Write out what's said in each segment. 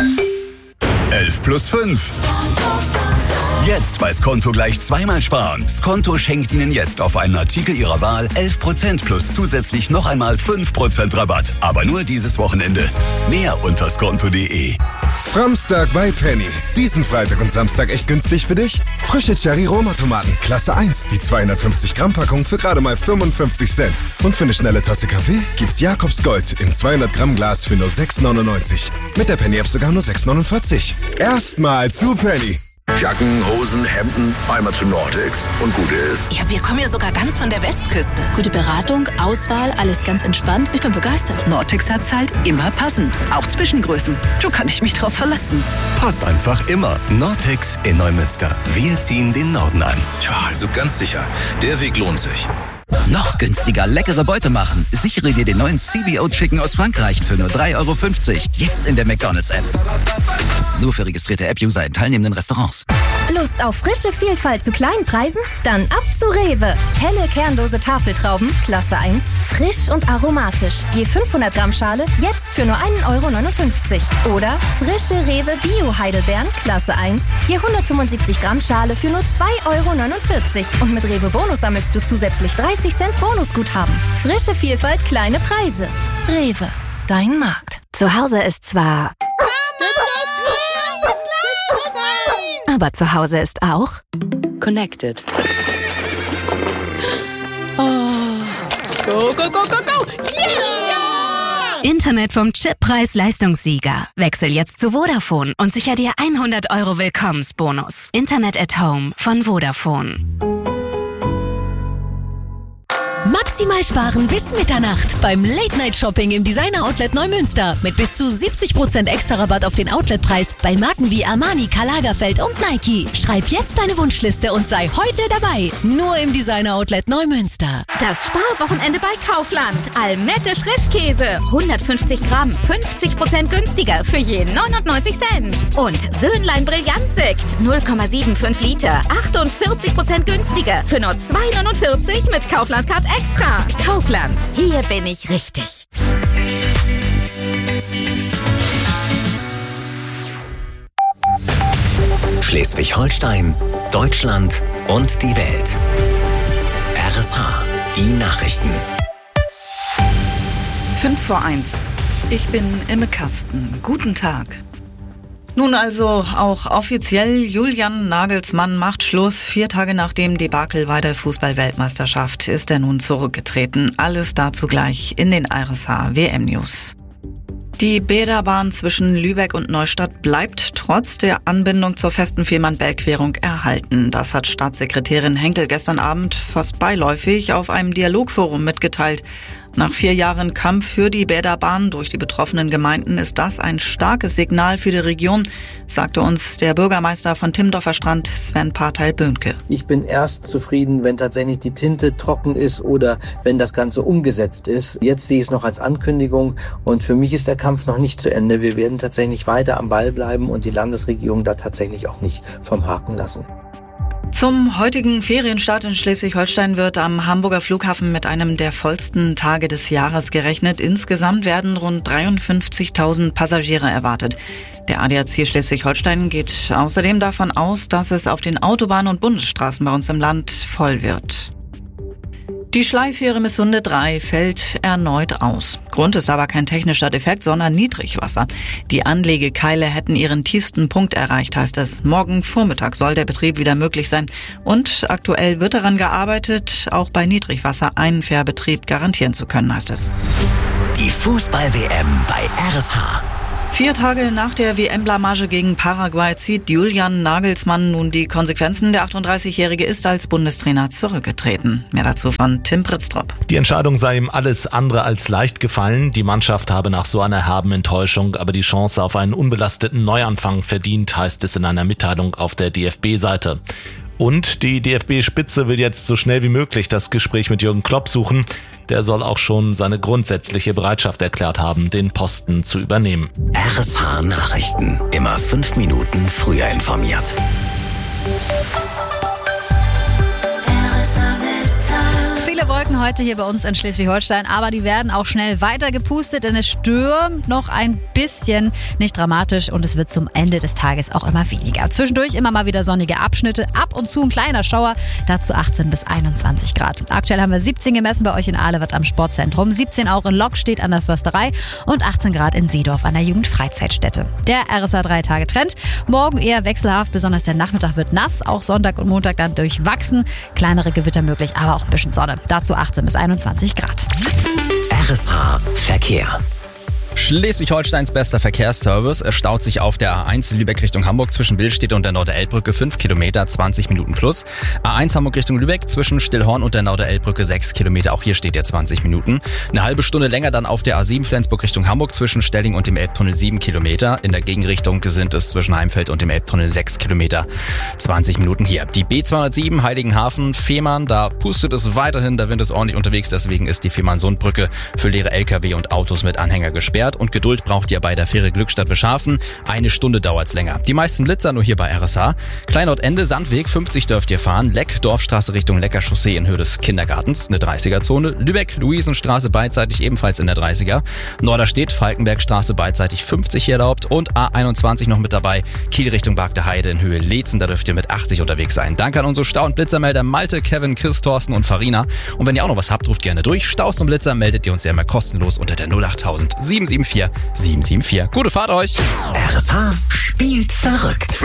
11 plus 5. Jetzt bei Skonto gleich zweimal sparen. Skonto schenkt Ihnen jetzt auf einen Artikel Ihrer Wahl 11% plus zusätzlich noch einmal 5% Rabatt. Aber nur dieses Wochenende. Mehr unter skonto.de. Framstag bei Penny. Diesen Freitag und Samstag echt günstig für dich? Frische Cherry-Roma-Tomaten, Klasse 1. Die 250-Gramm-Packung für gerade mal 55 Cent. Und für eine schnelle Tasse Kaffee gibt's Jakobs Gold im 200-Gramm-Glas für nur 6,99. Mit der Penny-App sogar nur 6,49. Erstmal zu Penny. Jacken, Hosen, Hemden, einmal zu Nordics und gut ist. Ja, wir kommen ja sogar ganz von der Westküste. Gute Beratung, Auswahl, alles ganz entspannt. Ich bin begeistert. Nordics hat's halt immer passend. Auch Zwischengrößen. Da kann ich mich drauf verlassen. Passt einfach immer. Nordics in Neumünster. Wir ziehen den Norden an. Tja, also ganz sicher, der Weg lohnt sich. Noch günstiger leckere Beute machen. Sichere dir den neuen CBO Chicken aus Frankreich für nur 3,50 €. Jetzt in der McDonald's-App. Nur für registrierte App-User in teilnehmenden Restaurants. Lust auf frische Vielfalt zu kleinen Preisen? Dann ab zu Rewe. Helle kernlose Tafeltrauben, Klasse 1, frisch und aromatisch. Je 500 Gramm Schale, jetzt für nur 1,59 €. Oder frische Rewe Bio-Heidelbeeren, Klasse 1, je 175 Gramm Schale für nur 2,49 €. Und mit Rewe Bonus sammelst du zusätzlich 30 Cent Bonusguthaben. Frische Vielfalt, kleine Preise. Rewe, dein Markt. Zu Hause ist zwar... Aber zu Hause ist auch Connected. Oh. Go, go, go, go, go! Yeah! Internet vom Chip-Preis-Leistungssieger. Wechsel jetzt zu Vodafone und sicher dir 100 € Willkommensbonus. Internet at Home von Vodafone. Maximal sparen bis Mitternacht beim Late-Night-Shopping im Designer-Outlet Neumünster. Mit bis zu 70% extra Rabatt auf den Outletpreis bei Marken wie Armani, Karl Lagerfeld und Nike. Schreib jetzt deine Wunschliste und sei heute dabei. Nur im Designer-Outlet Neumünster. Das Sparwochenende bei Kaufland. Almette Frischkäse. 150 Gramm, 50% günstiger für je 99 Cent. Und Söhnlein Brillantsekt. 0,75 Liter. 48% günstiger für nur 2,49 mit Kaufland Card Extra. Kaufland. Hier bin ich richtig. Schleswig-Holstein, Deutschland und die Welt. RSH, die Nachrichten. 5:05. Ich bin Imme Kasten. Guten Tag. Nun also auch offiziell, Julian Nagelsmann macht Schluss. 4 Tage nach dem Debakel bei der Fußball-Weltmeisterschaft ist er nun zurückgetreten. Alles dazu gleich in den RSH WM News. Die Bäderbahn zwischen Lübeck und Neustadt bleibt trotz der Anbindung zur festen Fehmarn-Belt-Querung erhalten. Das hat Staatssekretärin Henkel gestern Abend fast beiläufig auf einem Dialogforum mitgeteilt. Nach 4 Jahren Kampf für die Bäderbahn durch die betroffenen Gemeinden ist das ein starkes Signal für die Region, sagte uns der Bürgermeister von Timmendorfer Strand, Sven Parteil-Böhnke. Ich bin erst zufrieden, wenn tatsächlich die Tinte trocken ist oder wenn das Ganze umgesetzt ist. Jetzt sehe ich es noch als Ankündigung und für mich ist der Kampf noch nicht zu Ende. Wir werden tatsächlich weiter am Ball bleiben und die Landesregierung da tatsächlich auch nicht vom Haken lassen. Zum heutigen Ferienstart in Schleswig-Holstein wird am Hamburger Flughafen mit einem der vollsten Tage des Jahres gerechnet. Insgesamt werden rund 53.000 Passagiere erwartet. Der ADAC Schleswig-Holstein geht außerdem davon aus, dass es auf den Autobahnen und Bundesstraßen bei uns im Land voll wird. Die Schleifähre Missunde 3 fällt erneut aus. Grund ist aber kein technischer Defekt, sondern Niedrigwasser. Die Anlegekeile hätten ihren tiefsten Punkt erreicht, heißt es. Morgen Vormittag soll der Betrieb wieder möglich sein. Und aktuell wird daran gearbeitet, auch bei Niedrigwasser einen Fährbetrieb garantieren zu können, heißt es. Die Fußball-WM bei RSH. 4 Tage nach der WM-Blamage gegen Paraguay zieht Julian Nagelsmann nun die Konsequenzen. Der 38-Jährige ist als Bundestrainer zurückgetreten. Mehr dazu von Tim Pritztrup. Die Entscheidung sei ihm alles andere als leicht gefallen. Die Mannschaft habe nach so einer herben Enttäuschung aber die Chance auf einen unbelasteten Neuanfang verdient, heißt es in einer Mitteilung auf der DFB-Seite. Und die DFB-Spitze will jetzt so schnell wie möglich das Gespräch mit Jürgen Klopp suchen. Der soll auch schon seine grundsätzliche Bereitschaft erklärt haben, den Posten zu übernehmen. RSH Nachrichten. Immer 5 Minuten früher informiert. Viele Wolken heute hier bei uns in Schleswig-Holstein, aber die werden auch schnell weiter gepustet, denn es stürmt noch ein bisschen, nicht dramatisch, und es wird zum Ende des Tages auch immer weniger. Zwischendurch immer mal wieder sonnige Abschnitte, ab und zu ein kleiner Schauer, dazu 18 bis 21 Grad. Aktuell haben wir 17 gemessen bei euch in Ahlewatt am Sportzentrum, 17 auch in Lockstedt an der Försterei und 18 Grad in Seedorf an der Jugendfreizeitstätte. Der RSA 3-Tage-Trend, morgen eher wechselhaft, besonders der Nachmittag wird nass, auch Sonntag und Montag dann durchwachsen, kleinere Gewitter möglich, aber auch ein bisschen Sonne. Dazu 18 bis 21 Grad. RSA Verkehr. Schleswig-Holsteins bester Verkehrsservice. Es staut sich auf der A1 Lübeck Richtung Hamburg zwischen Willstedt und der Norder-Elb-Brücke 5 Kilometer, 20 Minuten plus. A1 Hamburg Richtung Lübeck zwischen Stillhorn und der Norder-Elb-Brücke 6 Kilometer, auch hier steht ja 20 Minuten. Eine halbe Stunde länger dann auf der A7 Flensburg Richtung Hamburg zwischen Stelling und dem Elbtunnel 7 Kilometer. In der Gegenrichtung sind es zwischen Heimfeld und dem Elbtunnel 6 Kilometer, 20 Minuten hier. Die B207 Heiligenhafen Fehmarn, da pustet es weiterhin, der Wind ist ordentlich unterwegs, deswegen ist die Fehmarn-Sund-Brücke für leere LKW und Autos mit Anhänger gesperrt. Und Geduld braucht ihr bei der Fähre Glückstadt-Bescharfen. 1 Stunde dauert's länger. Die meisten Blitzer nur hier bei RSH. Kleinort-Ende, Sandweg, 50 dürft ihr fahren. Leck, Dorfstraße Richtung Lecker Chaussee in Höhe des Kindergartens, eine 30er-Zone. Lübeck, Luisenstraße beidseitig ebenfalls in der 30er. Norderstedt, Falkenbergstraße beidseitig 50 hier erlaubt. Und A21 noch mit dabei. Kiel Richtung Bagde Heide in Höhe Leetzen, da dürft ihr mit 80 unterwegs sein. Danke an unsere Stau- und Blitzermelder Malte, Kevin, Chris, Thorsten und Farina. Und wenn ihr auch noch was habt, ruft gerne durch. Staus und Blitzer meldet ihr uns ja immer kostenlos unter der 08000 774 774. Gute Fahrt euch! RSH spielt verrückt.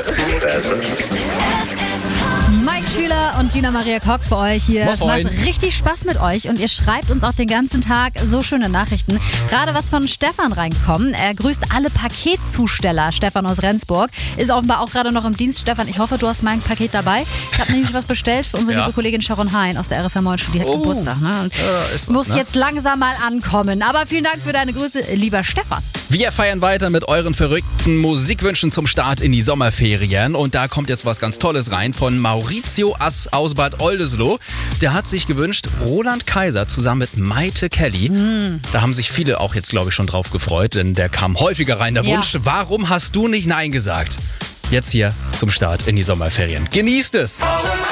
Mike Schüler und Gina Maria Koch für euch hier. Es macht richtig Spaß mit euch und ihr schreibt uns auch den ganzen Tag so schöne Nachrichten. Gerade was von Stefan reingekommen. Er grüßt alle Paketzusteller. Stefan aus Rendsburg ist offenbar auch gerade noch im Dienst. Stefan, ich hoffe, du hast mein Paket dabei. Ich habe nämlich was bestellt für unsere liebe Kollegin Sharon Hein aus der RSH Morning. Die hat Geburtstag. Ne? Und muss jetzt langsam mal ankommen. Aber vielen Dank für deine Grüße, lieber Stefan. Wir feiern weiter mit euren verrückten Musikwünschen zum Start in die Sommerferien. Und da kommt jetzt was ganz Tolles rein von Maurizio aus Bad Oldesloe. Der hat sich gewünscht, Roland Kaiser zusammen mit Maite Kelly. Da haben sich viele auch jetzt, glaube ich, schon drauf gefreut, denn der kam häufiger rein, der Wunsch. Warum hast du nicht Nein gesagt? Jetzt hier zum Start in die Sommerferien. Genießt es!